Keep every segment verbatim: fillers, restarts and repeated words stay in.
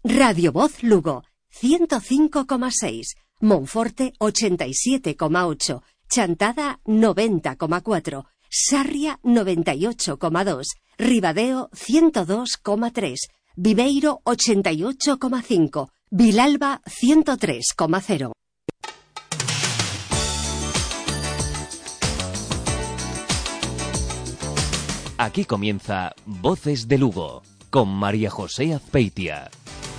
Radio Voz Lugo, ciento cinco coma seis, Monforte ochenta y siete coma ocho, Chantada noventa coma cuatro, Sarria noventa y ocho coma dos, Ribadeo ciento dos coma tres, Viveiro ochenta y ocho coma cinco, Vilalba ciento tres coma cero. Aquí comienza Voces de Lugo, con María José Azpeitia.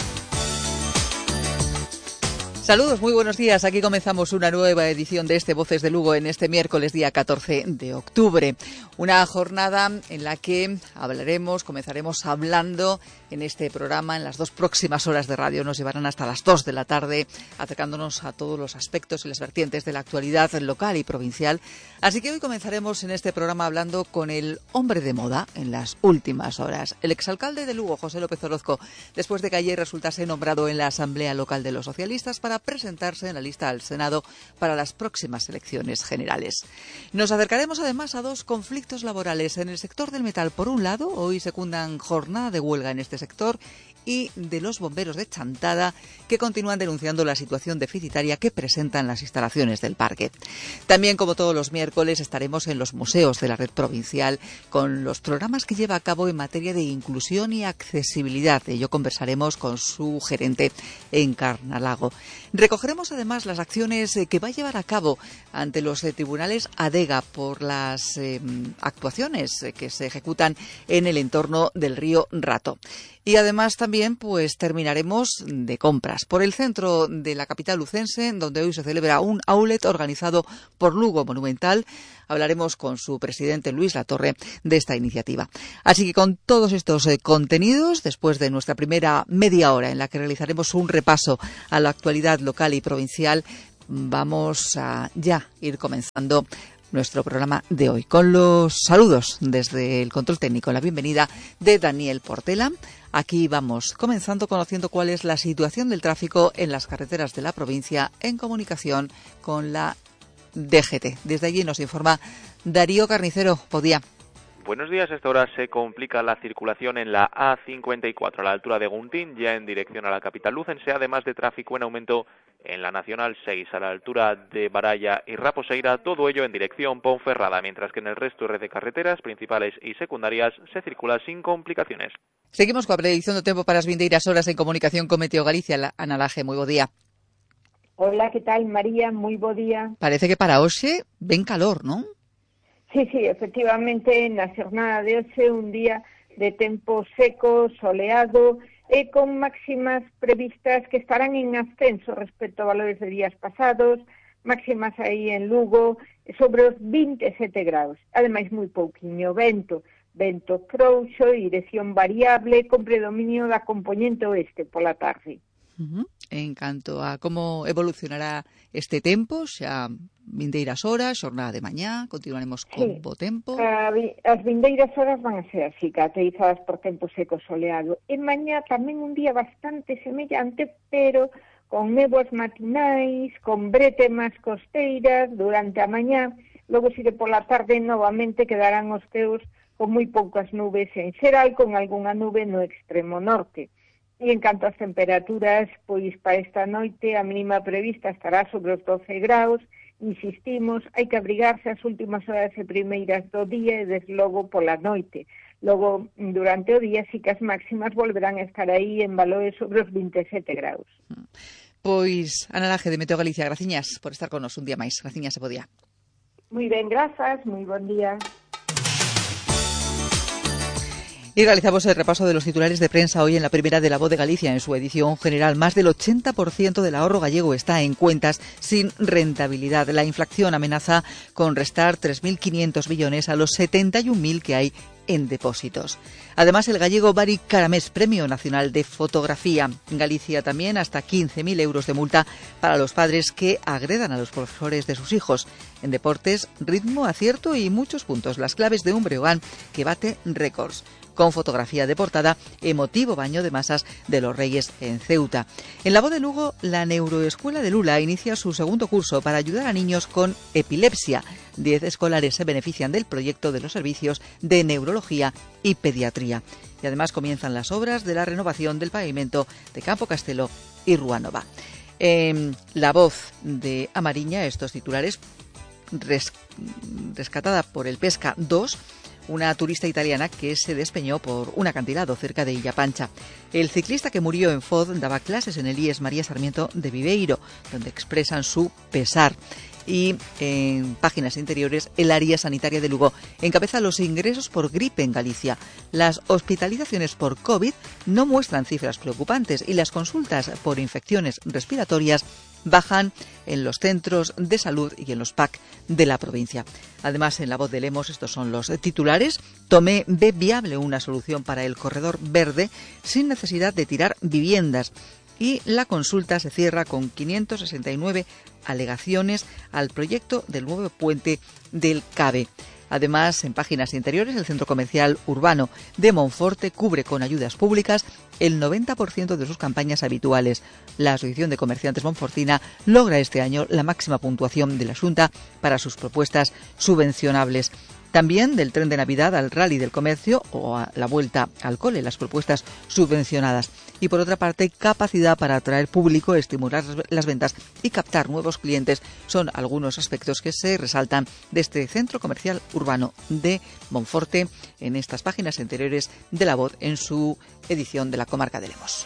Saludos, muy buenos días. Aquí comenzamos una nueva edición de este Voces de Lugo en este miércoles día catorce de octubre. Una jornada en la que hablaremos, comenzaremos hablando en este programa. En las dos próximas horas de radio nos llevarán hasta las dos de la tarde, acercándonos a todos los aspectos y las vertientes de la actualidad local y provincial. Así que hoy comenzaremos en este programa hablando con el hombre de moda en las últimas horas. El exalcalde de Lugo, José López Orozco, después de que ayer resultase nombrado en la Asamblea Local de los Socialistas para presentarse en la lista al Senado para las próximas elecciones generales. Nos acercaremos además a dos conflictos laborales en el sector del metal. Por un lado, hoy secundan jornada de huelga en este sector, y de los bomberos de Chantada, que continúan denunciando la situación deficitaria que presentan las instalaciones del parque. También, como todos los miércoles, estaremos en los museos de la red provincial con los programas que lleva a cabo en materia de inclusión y accesibilidad. De ello conversaremos con su gerente en Carnalago. Recogeremos además las acciones que va a llevar a cabo ante los tribunales ADEGA por las eh, actuaciones que se ejecutan en el entorno del río Rato. Y además también pues terminaremos de compras por el centro de la capital lucense, donde hoy se celebra un outlet organizado por Lugo Monumental. Hablaremos con su presidente Luis Latorre de esta iniciativa. Así que con todos estos eh, contenidos, después de nuestra primera media hora en la que realizaremos un repaso a la actualidad local y provincial, vamos a ya ir comenzando nuestro programa de hoy, con los saludos desde el control técnico, la bienvenida de Daniel Portela. Aquí vamos comenzando conociendo cuál es la situación del tráfico en las carreteras de la provincia en comunicación con la D G T. Desde allí nos informa Darío Carnicero. Podía. Buenos días. A esta hora se complica la circulación en la A cincuenta y cuatro a la altura de Guntín, ya en dirección a la capital lucense, además de tráfico en aumento en la Nacional seis a la altura de Baralla y Raposeira, todo ello en dirección Ponferrada, mientras que en el resto de carreteras principales y secundarias se circula sin complicaciones. Seguimos con la predicción do tempo para as vindeiras horas en comunicación con Meteo Galicia. Ana Laje, moi bo día. Hola, que tal, María? Moi bo día. Parece que para hoxe ven calor, non? Sí, sí, efectivamente, na xornada de hoxe un día de tempo seco, soleado e con máximas previstas que estarán en ascenso respecto a valores de días pasados, máximas aí en Lugo sobre os vinte e sete graus. Ademais, moi pouquiño vento, vento frouxo, dirección variable, con predominio da componente oeste pola tarde. Uh-huh. En canto a como evolucionará este tempo, xa vindeiras horas, xornada de mañá, continuaremos con sí, bo tempo. As vindeiras horas van a ser así, caracterizadas por tempo seco soleado. E mañá tamén un día bastante semellante, pero con néboas matinais, con bretemas costeiras durante a mañá. Logo, si de pola tarde, novamente quedarán os teos con moi poucas nubes en xeral, con algunha nube no extremo norte. E en canto ás temperaturas, pois para esta noite a mínima prevista estará sobre os doce graus. Insistimos, hai que abrigarse as últimas horas e primeiras do día e desde logo pola noite. Logo, durante o día, sí que as máximas volverán a estar aí en valores sobre os vinte e sete graus. Pois, Ana Laje de Meteo Galicia, graciñas por estar con nos un día máis. Graciñas, se podía. Moi ben, grazas, moi bon día. Y realizamos el repaso de los titulares de prensa hoy en la primera de La Voz de Galicia. En su edición general, más del ochenta por ciento del ahorro gallego está en cuentas sin rentabilidad. La inflación amenaza con restar tres mil quinientos millones a los setenta y un mil que hay en depósitos. Además, el gallego Bari Caramés, Premio Nacional de Fotografía. En Galicia también hasta quince mil euros de multa para los padres que agredan a los profesores de sus hijos. En deportes, ritmo, acierto y muchos puntos. Las claves de un Breogán que bate récords. con fotografía de portada, emotivo baño de masas de los Reyes en Ceuta. En la voz de Lugo, la Neuroescuela de Lula inicia su segundo curso para ayudar a niños con epilepsia. Diez escolares se benefician del proyecto de los servicios de neurología y pediatría. Y además comienzan las obras de la renovación del pavimento de Campo Castelo y Rúa Nova. En la voz de Amariña, estos titulares, res, rescatada por el Pesca dos, una turista italiana que se despeñó por un acantilado cerca de Illa Pancha. El ciclista que murió en Foz daba clases en el I E S María Sarmiento de Viveiro, donde expresan su pesar. Y en páginas interiores, el área sanitaria de Lugo encabeza los ingresos por gripe en Galicia. Las hospitalizaciones por COVID no muestran cifras preocupantes y las consultas por infecciones respiratorias bajan en los centros de salud y en los P A C de la provincia. Además, en la voz de Lemos, estos son los titulares. Tomé ve viable una solución para el corredor verde sin necesidad de tirar viviendas. Y la consulta se cierra con quinientas sesenta y nueve alegaciones al proyecto del nuevo puente del CABE. Además, en páginas interiores, el centro comercial urbano de Monforte cubre con ayudas públicas el noventa por ciento de sus campañas habituales. La Asociación de Comerciantes Monfortina logra este año la máxima puntuación de la Xunta para sus propuestas subvencionables. También del tren de Navidad al rally del comercio o a la vuelta al cole, las propuestas subvencionadas. Y por otra parte, capacidad para atraer público, estimular las ventas y captar nuevos clientes son algunos aspectos que se resaltan de este centro comercial urbano de Monforte en estas páginas anteriores de La Voz en su edición de la comarca de Lemos.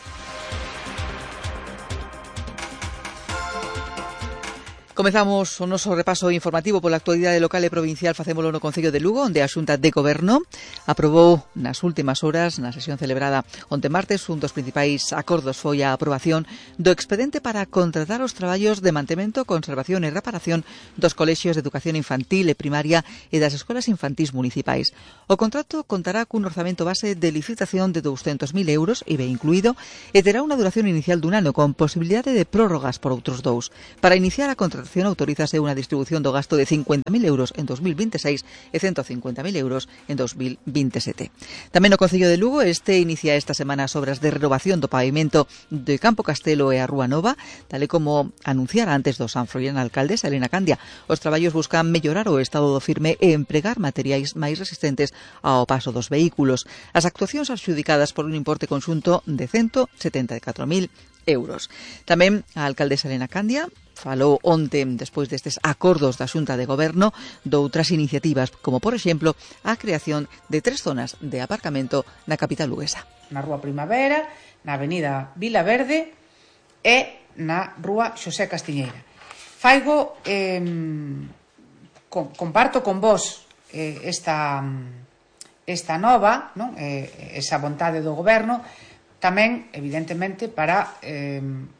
Comezamos o noso repaso informativo pola actualidade local e provincial. Facémolo no Concello de Lugo, onde a Xunta de Goberno aprobou nas últimas horas, na sesión celebrada onte martes, un dos principais acordos foi a aprobación do expedente para contratar os traballos de mantemento, conservación e reparación dos colexios de educación infantil e primaria e das escolas infantís municipais. O contrato contará cun orzamento base de licitación de douscentos mil euros, I V A incluído, e terá unha duración inicial dun ano con posibilidade de prórrogas por outros dous. Para iniciar a contratación autorízase unha distribución do gasto de cincuenta mil euros en dos mil veintiséis e ciento cincuenta mil euros en dos mil veintisiete. Tamén no Concello de Lugo este inicia esta semana as obras de renovación do pavimento de Campo Castelo e a Rúa Nova, tal e como anunciara antes do San Froilán alcaldesa Elena Candia. Os traballos buscan mellorar o estado do firme e empregar materiais máis resistentes ao paso dos vehículos. As actuacións adxudicadas por un importe conxunto de ciento setenta e catro mil euros. Tamén a alcaldesa Elena Candia falou onte, despois destes acordos da Xunta de Goberno, doutras iniciativas, como, por exemplo, a creación de tres zonas de aparcamento na capital luguesa. Na Rúa Primavera, na avenida Vila Verde e na Rúa Xosé Castiñeira. Faigo, eh, com, comparto con vos eh, esta, esta nova, non? Eh, esa vontade do Goberno, tamén, evidentemente, para eh,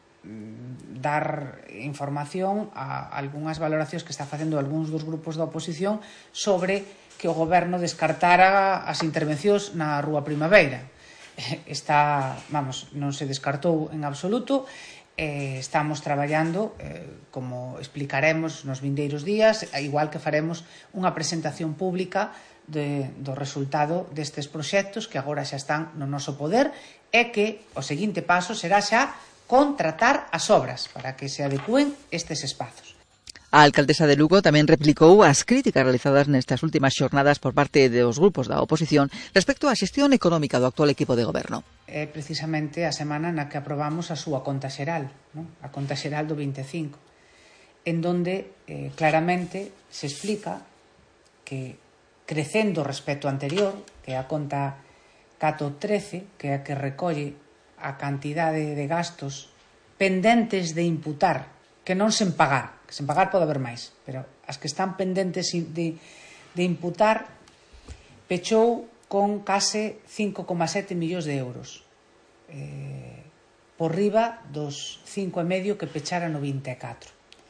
dar información a algunhas valoracións que está facendo algúns dos grupos da oposición sobre que o Goberno descartara as intervencións na Rúa Primavera. Está, vamos, non se descartou en absoluto. Eh, estamos traballando, eh, como explicaremos nos vindeiros días, igual que faremos unha presentación pública de, do resultado destes proxectos que agora xa están no noso poder e que o seguinte paso será xa contratar as obras para que se adecúen estes espazos. A alcaldesa de Lugo tamén replicou as críticas realizadas nestas últimas xornadas por parte dos grupos da oposición respecto á xestión económica do actual equipo de goberno. É precisamente a semana na que aprobamos a súa conta xeral, non? A conta xeral do vinte e cinco, en donde eh, claramente se explica que crecendo respecto anterior, que é a conta cato trece, que é a que recolle a cantidade de gastos pendentes de imputar, que non sen pagar, que sen pagar pode haber máis, pero as que están pendentes de, de imputar, pechou con case cinco coma sete millóns de euros, eh, por riba dos cinco e medio que pechara no vinte e catro.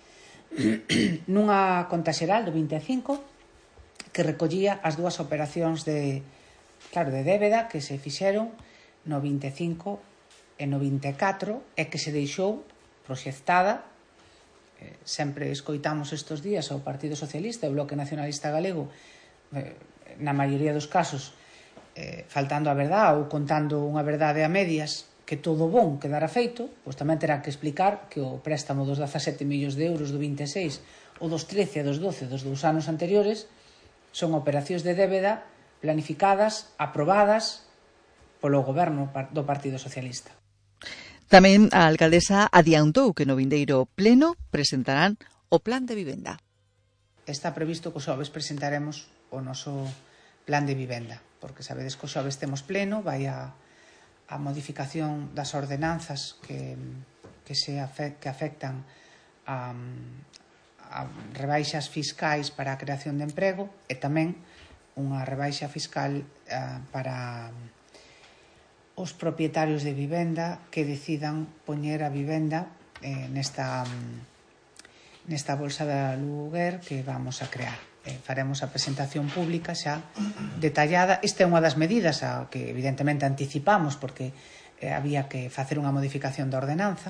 Nunha conta xeral do vinte e cinco que recollía as dúas operacións de, claro, de débeda que se fixeron no vinte e cinco e no vinte e catro e que se deixou proxectada. Eh, sempre escoitamos estes días ao Partido Socialista e o Bloque Nacionalista Galego, eh, na maioría dos casos eh, faltando a verdade ou contando unha verdade a medias, que todo bon quedara feito, pois tamén terá que explicar que o préstamo dos dezasete millóns de euros do vinte e seis ou dos trece e dos doce dos dous anos anteriores son operacións de débeda planificadas, aprobadas polo goberno do Partido Socialista. Tamén a alcaldesa adiantou que no vindeiro pleno presentarán o plan de vivenda. Está previsto que o xoves presentaremos o noso plan de vivenda, porque sabedes que o xoves temos pleno, vai a, a modificación das ordenanzas que, que, se afect, que afectan a, a rebaixas fiscais para a creación de emprego e tamén unha rebaixa fiscal uh, para os propietarios de vivenda que decidan poñer a vivenda eh, nesta, nesta bolsa de aluguer que vamos a crear. Eh, faremos a presentación pública xa detallada. Esta é unha das medidas a que evidentemente anticipamos porque eh, había que facer unha modificación da ordenanza,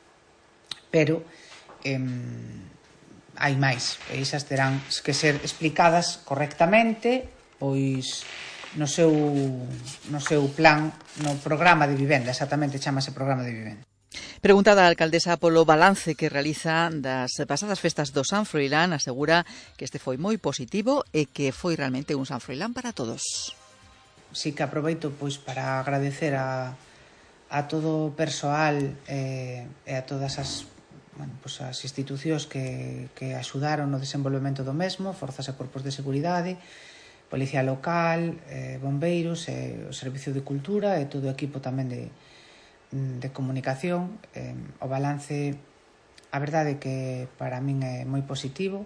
pero eh, hai máis, e esas terán que ser explicadas correctamente, pois no seu, no seu plan, no programa de vivenda, exactamente chamase programa de vivenda. Preguntada a alcaldesa polo balance que realiza das pasadas festas do San Froilán, asegura que este foi moi positivo e que foi realmente un San Froilán para todos. Sí que aproveito pois para agradecer a, a todo o persoal eh, e a todas as Bueno, pues as institucións que, que axudaron no desenvolvemento do mesmo, forzas e corpos de seguridade, policía local, eh, bombeiros, eh, o Servicio de Cultura e todo o equipo tamén de, de comunicación. Eh, o balance, a verdade que para min é moi positivo.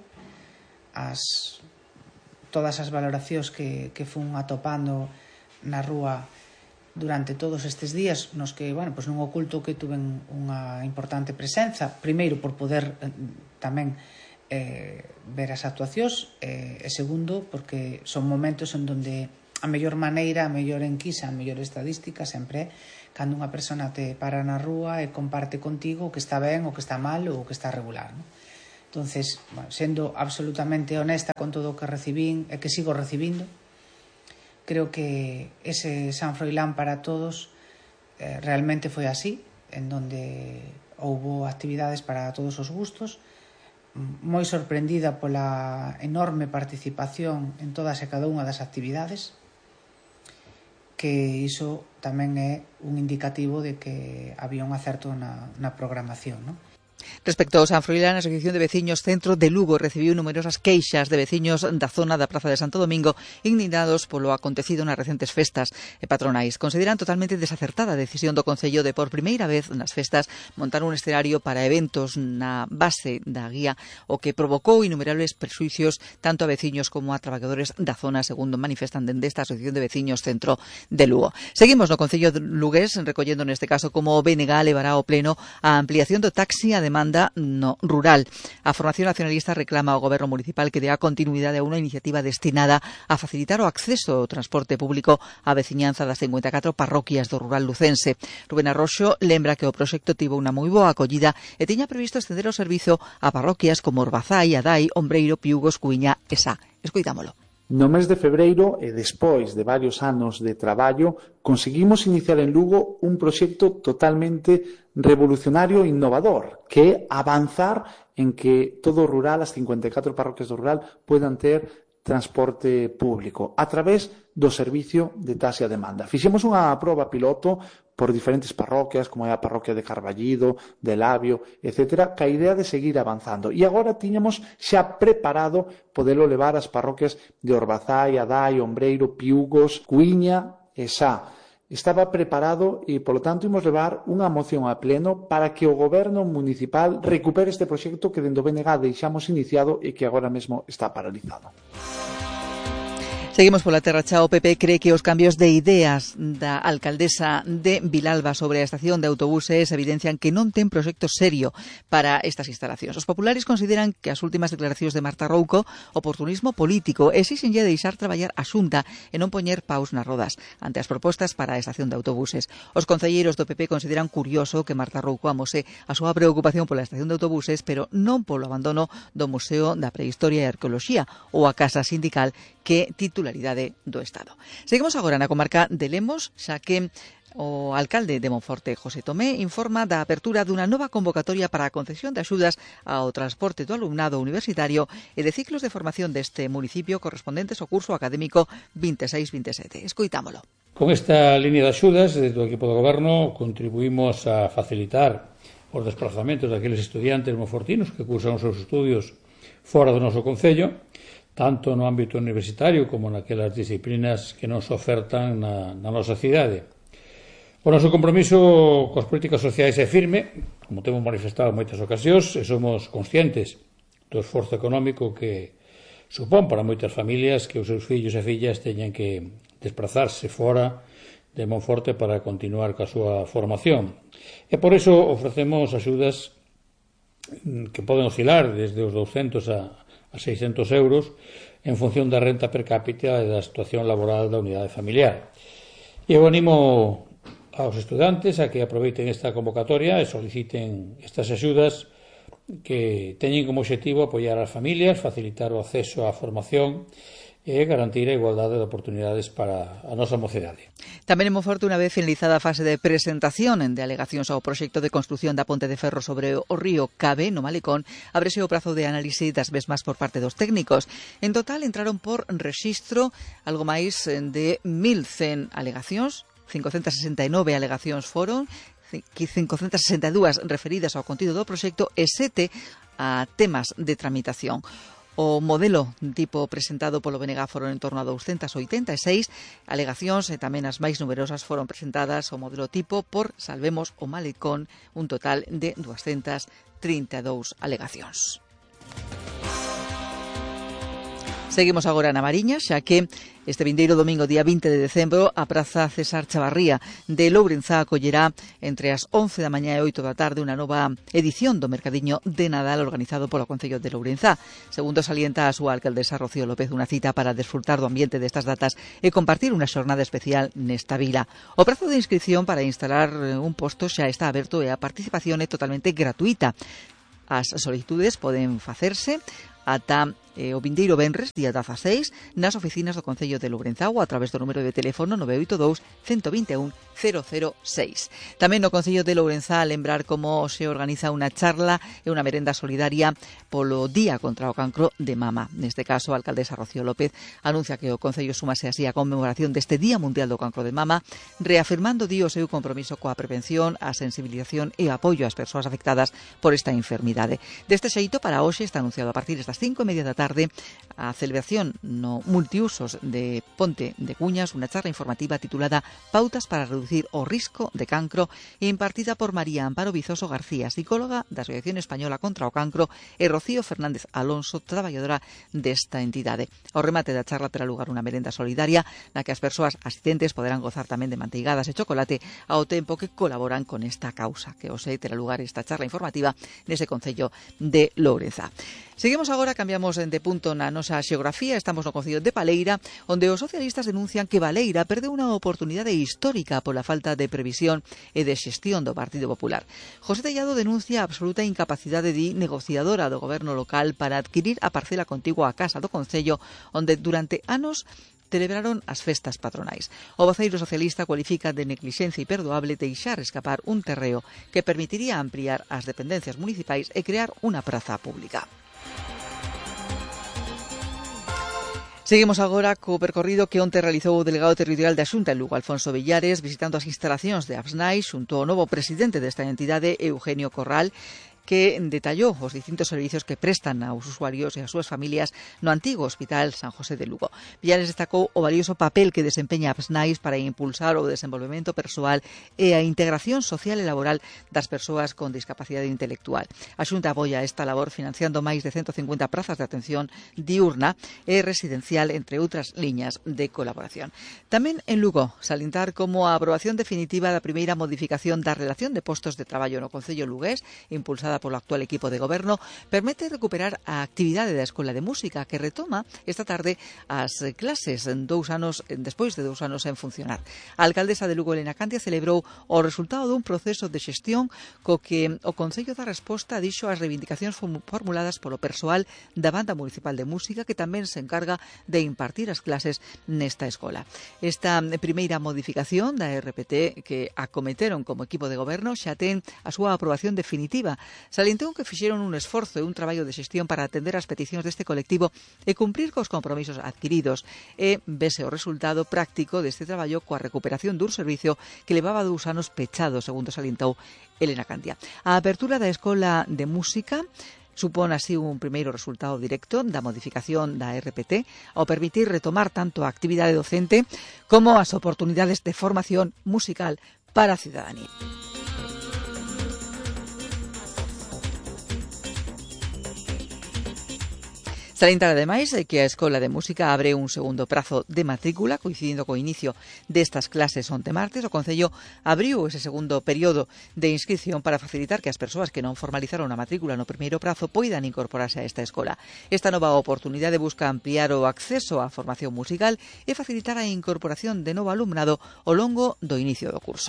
As, todas as valoracións que, que fun atopando na rúa durante todos estes días nos que, bueno, pues non oculto que tuven unha importante presenza, primeiro por poder eh, tamén eh, ver as actuacións eh, e segundo porque son momentos en donde a mellor maneira, a mellor enquisa, a mellor estadística sempre é cando unha persona te para na rúa e comparte contigo o que está ben, o que está mal ou o que está regular, ¿no? Entonces, bueno, sendo absolutamente honesta con todo o que recibín e que sigo recibindo, creo que ese San Froilán para todos eh, realmente foi así, en donde houbo actividades para todos os gustos, moi sorprendida pola enorme participación en todas e cada unha das actividades, que iso tamén é un indicativo de que había un acerto na, na programación, non? Respecto ao San Froilán, a Asociación de Veciños Centro de Lugo recibiu numerosas queixas de veciños da zona da Praza de Santo Domingo indignados polo acontecido nas recentes festas e patronais. Consideran totalmente desacertada a decisión do Concello de por primeira vez nas festas montar un escenario para eventos na base da guía, o que provocou innumerables prexuicios tanto a veciños como a traballadores da zona, segundo manifestan dende esta Asociación de Veciños Centro de Lugo. Seguimos no Concello de Lugués, recollendo neste caso como o B N G levará ao pleno a ampliación do taxi a demanda no rural. A Formación Nacionalista reclama ao Goberno Municipal que dea continuidade a unha iniciativa destinada a facilitar o acceso ao transporte público á veciñanza das cincuenta e catro parroquias do rural lucense. Rubén Arroxo lembra que o proxecto tivo unha moi boa acollida e tiña previsto estender o servizo a parroquias como Orbazai, Adai, Ombreiro, Piugos, Cuiña e Sá. Escoitámolo. No mes de febreiro, e despois de varios anos de traballo, conseguimos iniciar en Lugo un proxecto totalmente revolucionario e innovador, que é avanzar en que todo o rural, as cincuenta e catro parroquias do rural, puedan ter transporte público a través do servicio de taxi a demanda. Fixemos unha proba piloto por diferentes parroquias, como é a parroquia de Carballido, de Labio, etcétera, ca idea de seguir avanzando. E agora tiñamos xa preparado podelo levar ás parroquias de Orbazai, Adai, Ombreiro, Piugos, Cuiña e Sá. Estaba preparado e, polo tanto, imos levar unha moción a pleno para que o Goberno Municipal recupere este proxecto que dende o B N G deixamos iniciado e que agora mesmo está paralizado. Seguimos pola terra xa. O P P cree que os cambios de ideas da alcaldesa de Vilalba sobre a estación de autobuses evidencian que non ten proxecto serio para estas instalacións. Os populares consideran que as últimas declaracións de Marta Rouco oportunismo político e exíxenlle deixar traballar a Xunta e non poñer paus nas rodas ante as propostas para a estación de autobuses. Os concelleiros do P P consideran curioso que Marta Rouco amose a súa preocupación pola estación de autobuses, pero non polo abandono do Museo da Prehistoria e Arqueoloxía ou a Casa Sindical que titula titularidade do Estado. Seguimos agora na comarca de Lemos, xa que o alcalde de Monforte, José Tomé, informa da apertura dunha nova convocatoria para a concesión de axudas ao transporte do alumnado universitario e de ciclos de formación deste municipio correspondentes ao curso académico veintiséis veintisiete. Escoitámolo. Con esta línea de axudas, desde o equipo do Goberno, contribuímos a facilitar os desplazamentos daqueles estudiantes monfortinos que cursan os seus estudios fora do noso concello, tanto no ámbito universitario como naquelas disciplinas que nos ofertan na, na nosa cidade. O noso compromiso coas políticas sociais é firme, como temos manifestado en moitas ocasións, e somos conscientes do esforzo económico que supón para moitas familias que os seus fillos e fillas teñan que desplazarse fora de Monforte para continuar coa súa formación. E por iso ofrecemos axudas que poden oscilar desde os douscentos a seiscentos euros en función da renta per cápita e da situación laboral da unidade familiar. E eu animo aos estudantes a que aproveiten esta convocatoria e soliciten estas axudas que teñen como objetivo apoiar as familias, facilitar o acceso á formación e garantir a igualdade de oportunidades para a nosa mocidade. Tamén en Monforte, unha vez finalizada a fase de presentación de alegacións ao proxecto de construción da ponte de ferro sobre o río Cabe, no Malecón, ábrese o prazo de análise das mesmas por parte dos técnicos. En total, entraron por rexistro algo máis de mil cen alegacións, cincocentas sesenta e nove alegacións foron, cincocentas sesenta e dúas referidas ao contido do proxecto e sete a temas de tramitación. O modelo tipo presentado polo B N G foron en torno a douscentas oitenta e seis alegacións e tamén as máis numerosas foron presentadas o modelo tipo por Salvemos o Malecón, un total de doscientas trinta e dous alegacións. Seguimos agora na Mariña, xa que este vindeiro domingo, día vinte de decembro, a Praza César Chavarría de Lourenzá acollerá entre as once da mañá e oito da tarde unha nova edición do Mercadiño de Nadal organizado polo Concello de Lourenzá. Segundo salienta a súa alcaldesa Rocío López, unha cita para desfrutar do ambiente destas datas e compartir unha xornada especial nesta vila. O prazo de inscripción para instalar un posto xa está aberto e a participación é totalmente gratuita. As solicitudes poden facerse ata eh, o vindeiro venres, día dezaseis, nas oficinas do Concello de Lourenzá ou a través do número de teléfono nove oito dous, uno dos un, cero cero seis. Tamén no Concello de Lourenzá lembrar como se organiza unha charla e unha merenda solidaria polo Día contra o Cancro de Mama. Neste caso, a alcaldesa Rocío López anuncia que o Concello súmase así á conmemoración deste Día Mundial do Cancro de Mama, reafirmando di o seu compromiso coa prevención, a sensibilización e o apoio ás persoas afectadas por esta enfermidade. Deste xeito, para hoxe está anunciado a partir destas cinco e media da tarde a celebración no multiusos de Ponte de Cuñas, unha charla informativa titulada Pautas para reducir o risco de cancro e impartida por María Amparo Vizoso García, psicóloga da Asociación Española contra o Cancro, e Rocío Fernández Alonso, traballadora desta entidade. Ao remate da charla terá lugar unha merenda solidaria na que as persoas asistentes poderán gozar tamén de manteigadas e chocolate ao tempo que colaboran con esta causa, que hoxe terá lugar esta charla informativa nese Concello de Lourenzá. Seguimos agora, cambiamos de punto na nosa xeografía, estamos no Concello de Paleira, onde os socialistas denuncian que Baleira perde unha oportunidade histórica pola falta de previsión e de xestión do Partido Popular. José Tellado denuncia a absoluta incapacidade de negociadora do goberno local para adquirir a parcela contigua á Casa do Concello, onde durante anos celebraron as festas patronais. O voceiro socialista cualifica de neglixencia imperdoable deixar escapar un terreo que permitiría ampliar as dependencias municipais e crear unha praza pública. Seguimos agora co percorrido que onte realizou o delegado territorial da Xunta en Lugo, Alfonso Villares, visitando as instalacións de Absnai xunto ao novo presidente desta entidade, Eugenio Corral, que detallou os distintos servizos que prestan aos usuarios e ás súas familias no antigo Hospital San José de Lugo. Villares destacou o valioso papel que desempeña Absnais para impulsar o desenvolvemento persoal e a integración social e laboral das persoas con discapacidade intelectual. A Xunta apoia esta labor financiando máis de ciento cincuenta prazas de atención diurna e residencial, entre outras liñas de colaboración. Tamén en Lugo, salientar como a aprobación definitiva da primeira modificación da relación de postos de traballo no Concello lugués, impulsada liderada polo actual equipo de goberno, permite recuperar a actividade da Escola de Música, que retoma esta tarde as clases dous anos despois de dous anos en funcionar. A alcaldesa de Lugo, Elena Cantia, celebrou o resultado dun proceso de xestión co que o Concello da Resposta dixo as reivindicacións formuladas polo persoal da Banda Municipal de Música, que tamén se encarga de impartir as clases nesta escola. Esta primeira modificación da R P T que acometeron como equipo de goberno xa ten a súa aprobación definitiva. Salientou que fixeron un esforzo e un traballo de xestión para atender as peticións deste colectivo e cumprir cos compromisos adquiridos, e vese o resultado práctico deste traballo coa recuperación dun servicio que levaba dous anos pechado, segundo salientou Elena Cantia. A apertura da Escola de Música supón así un primeiro resultado directo da modificación da R P T ao permitir retomar tanto a actividade docente como as oportunidades de formación musical para a cidadanía. Salientar ademais que a Escola de Música abre un segundo prazo de matrícula coincidindo co inicio destas clases onte martes. O Concello abriu ese segundo período de inscripción para facilitar que as persoas que non formalizaron a matrícula no primeiro prazo poidan incorporarse a esta escola. Esta nova oportunidade busca ampliar o acceso á formación musical e facilitar a incorporación de novo alumnado ao longo do inicio do curso.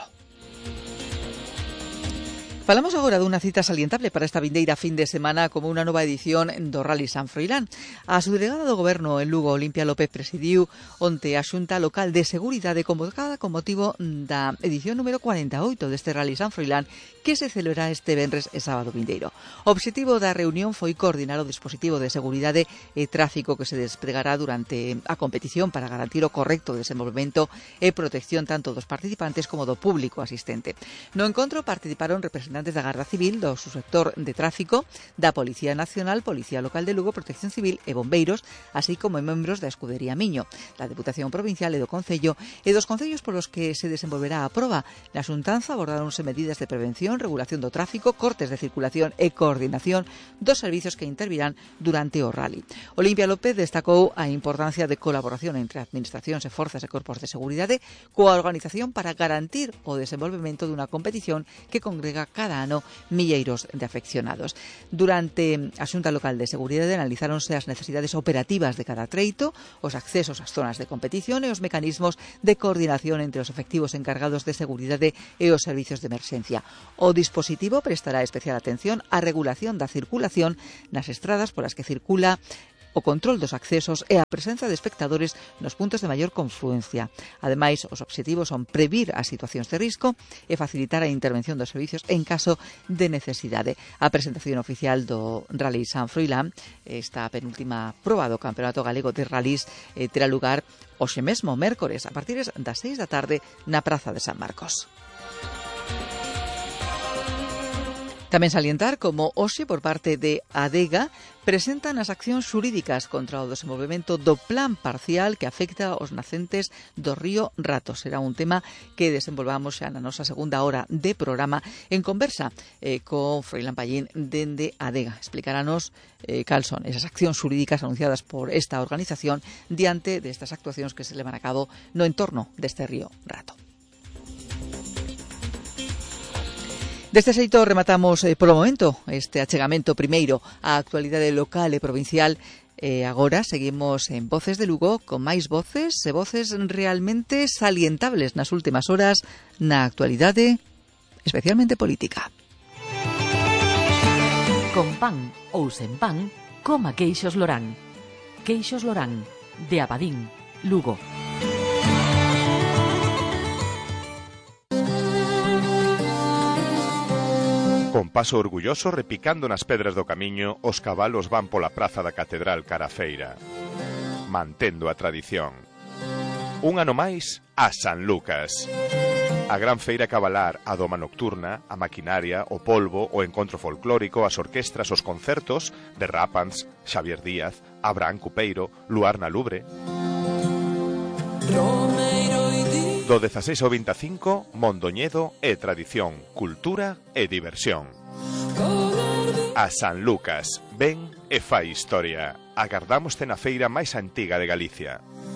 Falamos agora dunha cita salientable para esta vindeira fin de semana como unha nova edición do Rally San Froilán. A subdelegada do Goberno en Lugo, Olimpia López, presidiu onte a Xunta Local de Seguridade convocada con motivo da edición número cuarenta e oito deste Rally San Froilán, que se celebrará este venres e sábado vindeiro. O obxectivo da reunión foi coordinar o dispositivo de seguridade e tráfico que se desplegará durante a competición para garantir o correcto desenvolvemento e protección tanto dos participantes como do público asistente. No encontro participaron representantes da Garda Civil, do subsector de tráfico, da Policía Nacional, Policía Local de Lugo, Protección Civil e bombeiros, así como membros da Escudería Miño, da Deputación Provincial e do Concello e dos concellos polos que se desenvolverá a proba. Na xuntanza abordáronse medidas de prevención, regulación do tráfico, cortes de circulación e coordinación dos servizos que intervirán durante o rally. Olimpia López destacou a importancia de colaboración entre administracións e forzas e corpos de seguridade coa organización para garantir o desenvolvemento dunha competición que congrega cada ano milleiros de afeccionados. Durante a Xunta Local de Seguridade analizáronse as necesidades operativas de cada treito, os accesos ás zonas de competición e os mecanismos de coordinación entre os efectivos encargados de seguridade e os servizos de emerxencia. O dispositivo prestará especial atención á regulación da circulación nas estradas polas que circula, o control dos accesos e a presenza de espectadores nos puntos de maior confluencia. Ademais, os obxectivos son previr as situacións de risco e facilitar a intervención dos servicios en caso de necesidade. A presentación oficial do Rally San Froilán, esta penúltima proba do Campeonato Galego de Rallys, eh, terá lugar hoxe mesmo, mércores, a partir das seis da tarde na Praza de San Marcos. Tamén salientar como hoxe por parte de ADEGA presentan as accións xurídicas contra o desenvolvemento do plan parcial que afecta aos nacentes do río Rato. Será un tema que desenvolvamos xa na nosa segunda hora de programa en conversa eh, con Froilán Pallín dende ADEGA. Explicarános eh, cal son esas accións xurídicas anunciadas por esta organización diante destas actuacións que se levan a cabo no entorno deste río Rato. Deste xeito rematamos eh, polo momento este achegamento primeiro á actualidade local e provincial. E agora seguimos en Voces de Lugo con máis voces e voces realmente salientables nas últimas horas na actualidade, especialmente política. Con pan ou sen pan, coma queixos Lorán. Queixos Lorán, de Abadín, Lugo. Con paso orgulloso repicando nas pedras do camiño, os cabalos van pola praza da Catedral cara a feira, mantendo a tradición. Un ano máis a San Lucas. A gran feira cabalar, a doma nocturna, a maquinaria, o polvo, o encontro folclórico, as orquestras, os concertos de Rápans, Xavier Díaz, Abraham Cupeiro, Luar na Lubre. Do dezaseis ao veinticinco, Mondoñedo e tradición, cultura e diversión. A San Lucas, ven e fai historia. Agardámoste na feira máis antiga de Galicia.